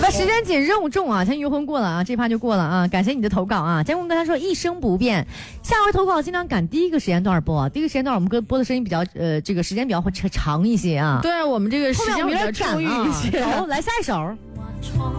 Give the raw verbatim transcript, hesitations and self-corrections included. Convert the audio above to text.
来吧，时间紧，任务重啊，先余魂过了啊，这趴就过了啊。感谢你的投稿啊，监工跟他说一生不变，下回投稿尽量赶第一个时间段播啊，第一个时间段我们歌播的声音比较呃，这个时间比较会长一些啊。 对，我们这个时间比较充裕一些。 走，来下一首。